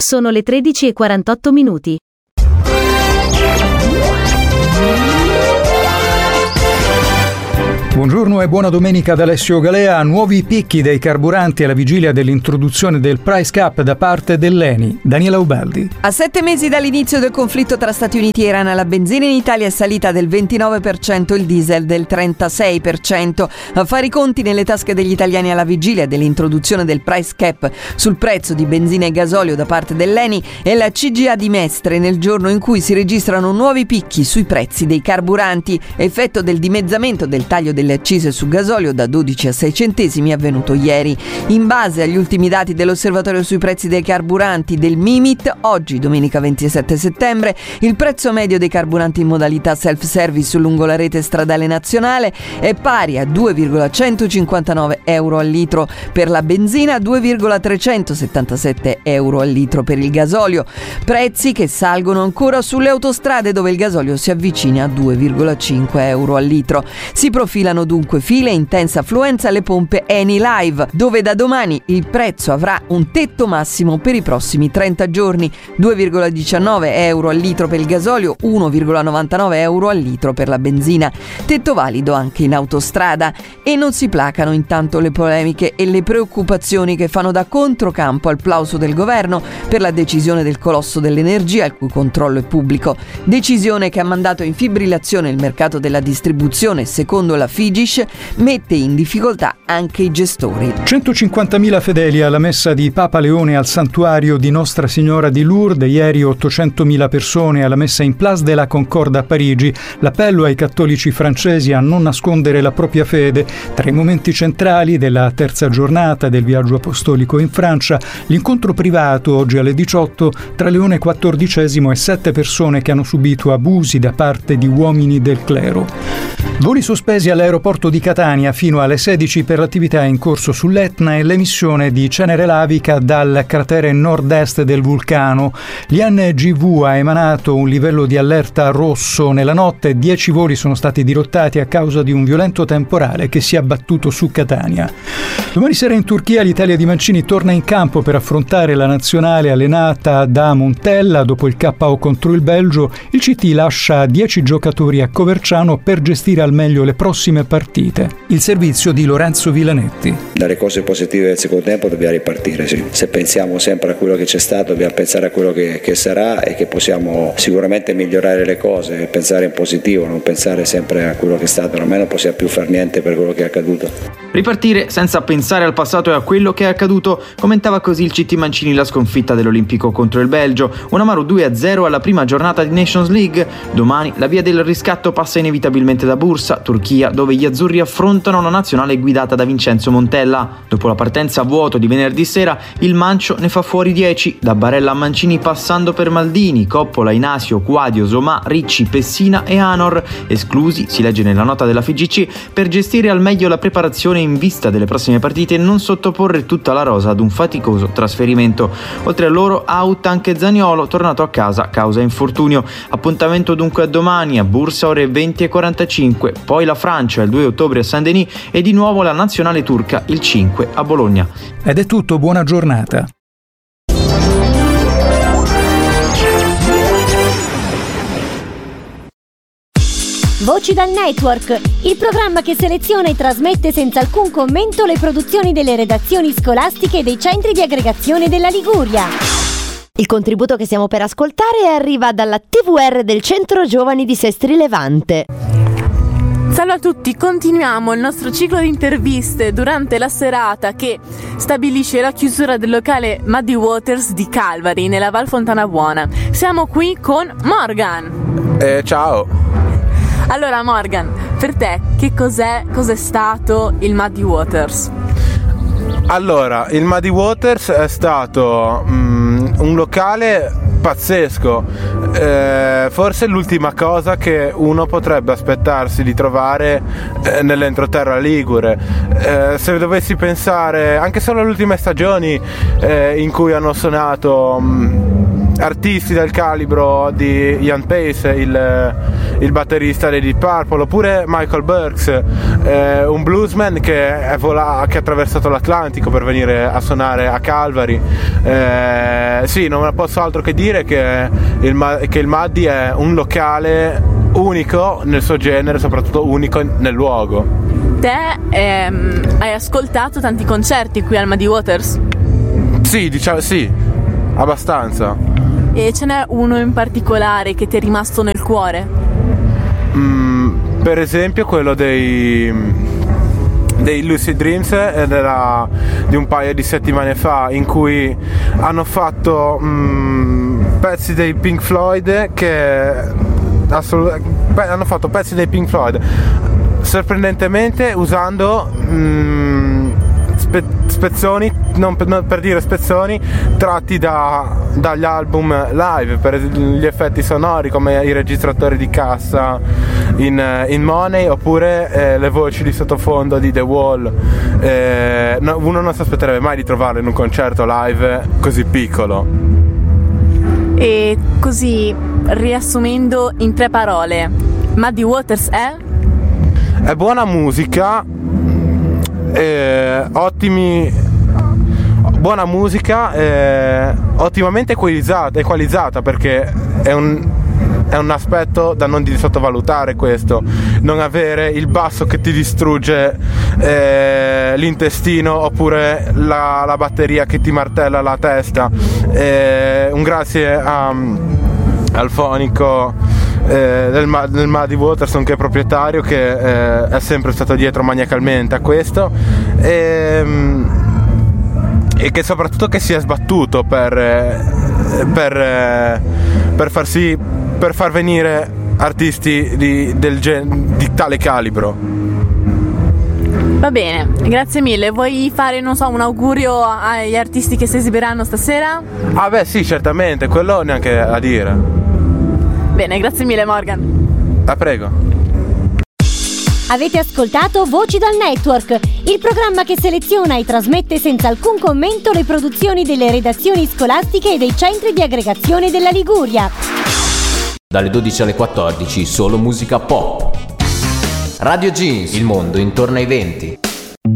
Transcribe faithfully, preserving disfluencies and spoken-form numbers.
Sono le tredici e quarantotto minuti. Buongiorno e buona domenica da Alessio Galea. Nuovi picchi dei carburanti alla vigilia dell'introduzione del price cap da parte dell'Eni. Daniela Ubaldi. A sette mesi dall'inizio del conflitto tra Stati Uniti e Iran, la benzina in Italia è salita del ventinove per cento, il diesel del trentasei per cento. A fare i conti nelle tasche degli italiani alla vigilia dell'introduzione del price cap sul prezzo di benzina e gasolio da parte dell'Eni è la C G A di Mestre, nel giorno in cui si registrano nuovi picchi sui prezzi dei carburanti, effetto del dimezzamento del taglio delle accise su gasolio da dodici a sei centesimi avvenuto ieri. In base agli ultimi dati dell'osservatorio sui prezzi dei carburanti del Mimit, oggi domenica ventisette settembre il prezzo medio dei carburanti in modalità self-service lungo la rete stradale nazionale è pari a due virgola centocinquantanove euro al litro per la benzina, due virgola trecentosettantasette euro al litro per il gasolio, prezzi che salgono ancora sulle autostrade dove il gasolio si avvicina a due virgola cinque euro al litro. Si profilano dunque file e intensa affluenza alle pompe Eni Live, dove da domani il prezzo avrà un tetto massimo per i prossimi trenta giorni, due virgola diciannove euro al litro per il gasolio, uno virgola novantanove euro al litro per la benzina, tetto valido anche in autostrada. E non si placano intanto le polemiche e le preoccupazioni che fanno da controcampo al plauso del governo per la decisione del colosso dell'energia, il cui controllo è pubblico, decisione che ha mandato in fibrillazione il mercato della distribuzione. Secondo la Figish mette in difficoltà anche i gestori. centocinquantamila fedeli alla messa di Papa Leone al santuario di Nostra Signora di Lourdes, ieri ottocentomila persone alla messa in Place de la Concorde a Parigi. L'appello ai cattolici francesi a non nascondere la propria fede. Tra i momenti centrali della terza giornata del viaggio apostolico in Francia, l'incontro privato oggi alle diciotto tra Leone quattordicesimo e sette persone che hanno subito abusi da parte di uomini del clero. Voli sospesi all'aeroporto di Catania fino alle sedici per l'attività in corso sull'Etna e l'emissione di cenere lavica dal cratere nord-est del vulcano. L'I N G V ha emanato un livello di allerta rosso nella notte. Dieci voli sono stati dirottati a causa di un violento temporale che si è abbattuto su Catania. Domani sera in Turchia l'Italia di Mancini torna in campo per affrontare la nazionale allenata da Montella. Dopo il K O contro il Belgio, il C T lascia dieci giocatori a Coverciano per gestire al meglio le prossime partite. Il servizio di Lorenzo Villanetti. Dalle cose positive del secondo tempo dobbiamo ripartire, sì. Se pensiamo sempre a quello che c'è stato, dobbiamo pensare a quello che, che sarà e che possiamo sicuramente migliorare le cose, pensare in positivo, non pensare sempre a quello che è stato, almeno non possiamo più fare niente per quello che è accaduto. Ripartire senza pensare al passato e a quello che è accaduto, commentava così il C T Mancini la sconfitta dell'Olimpico contro il Belgio, un amaro due a zero alla prima giornata di Nations League. Domani la via del riscatto passa inevitabilmente da Bursa, Turchia, dove gli azzurri affrontano una nazionale guidata da Vincenzo Montella. Dopo la partenza a vuoto di venerdì sera, il Mancio ne fa fuori dieci, da Barella a Mancini passando per Maldini, Coppola, Inasio, Quadio, Somà, Ricci, Pessina e Anor, esclusi, si legge nella nota della F I G C, per gestire al meglio la preparazione in vista delle prossime partite e non sottoporre tutta la rosa ad un faticoso trasferimento. Oltre a loro, out anche Zaniolo, tornato a casa causa infortunio. Appuntamento dunque a domani a Bursa ore venti e quarantacinque, poi la Francia il due ottobre a Saint-Denis e di nuovo la nazionale turca il cinque a Bologna. Ed è tutto, buona giornata. Voci dal Network, il programma che seleziona e trasmette senza alcun commento le produzioni delle redazioni scolastiche e dei centri di aggregazione della Liguria. Il contributo che stiamo per ascoltare arriva dalla T V R del Centro Giovani di Sestri Levante. Salve a tutti, continuiamo il nostro ciclo di interviste durante la serata che stabilisce la chiusura del locale Muddy Waters di Calvary nella Val Fontana Buona. Siamo qui con Morgan. Eh, ciao. Allora Morgan, per te che cos'è, cos'è stato il Muddy Waters? Allora, il Muddy Waters è stato um, un locale pazzesco, eh, forse l'ultima cosa che uno potrebbe aspettarsi di trovare eh, nell'entroterra ligure. Eh, se dovessi pensare anche solo alle ultime stagioni eh, in cui hanno suonato um, artisti del calibro di Ian Pace, il, il batterista dei Deep Purple, oppure Michael Burks, eh, un bluesman che, è vola- che ha attraversato l'Atlantico per venire a suonare a Calvary. Eh, sì, non posso altro che dire che il, che il Muddy è un locale unico nel suo genere, soprattutto unico nel luogo. Te ehm, hai ascoltato tanti concerti qui al Muddy Waters? Sì, diciamo sì, abbastanza. E ce n'è uno in particolare che ti è rimasto nel cuore? Mm, per esempio quello dei dei Lucid Dreams, era di un paio di settimane fa, in cui hanno fatto mm, pezzi dei Pink Floyd che assolut- beh, hanno fatto pezzi dei Pink Floyd sorprendentemente usando mm, spe- spezzoni, non per, non per dire spezzoni, tratti da, dagli album live, per gli effetti sonori come i registratori di cassa in, in Money, oppure eh, le voci di sottofondo di The Wall. Eh, no, uno non si aspetterebbe mai di trovarlo in un concerto live così piccolo. E così, riassumendo in tre parole, Muddy Waters è? È buona musica, eh, ottimi, buona musica, eh, ottimamente equalizzata, equalizzata, perché è un, è un aspetto da non di sottovalutare questo, non avere il basso che ti distrugge eh, l'intestino, oppure la, la batteria che ti martella la testa. Eh, un grazie a, al fonico Eh, del, del Muddy Waters, che è proprietario, che eh, è sempre stato dietro maniacalmente a questo, e, e che soprattutto che si è sbattuto per, per, per far sì, per far venire artisti di, del gen, di tale calibro. Va bene, grazie mille. Vuoi fare, non so, un augurio agli artisti che si esibiranno stasera? Ah beh sì, certamente, quello neanche a dire. Bene, grazie mille Morgan. La prego. Avete ascoltato Voci dal Network, il programma che seleziona e trasmette senza alcun commento le produzioni delle redazioni scolastiche e dei centri di aggregazione della Liguria. Dalle dodici alle quattordici solo musica pop. Radio Jeans, il mondo intorno ai venti.